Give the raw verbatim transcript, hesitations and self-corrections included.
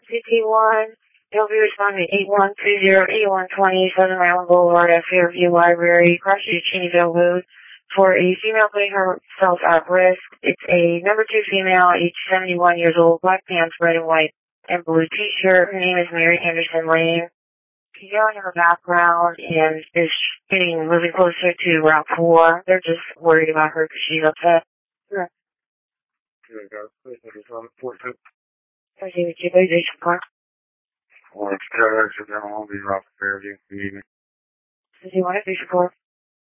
C T one, you'll be responding to eight one two zero, eight one two zero, Southern Island Boulevard at Fairview Library, across the Cheneyville Road, for a female putting herself at risk. It's a number two female, age seventy-one years old, black pants, red and white, and blue t-shirt. Her name is Mary Anderson Lane. She's yelling in the background and is getting, moving closer to Route four. They're just worried about her because she's upset. Sure. Here we go. Please, this is on four two. Thank you, Station Park. Well, it's Taylor, so down on the Route Fairview. Good evening. Does he want to do support?